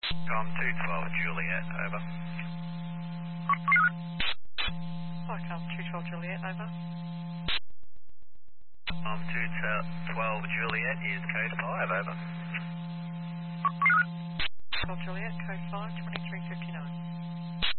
Com 212 Juliet, over. Flycom 212 Juliet, over. Com 212 Juliet is code 5, over. 12 Juliet, code 5, 2359.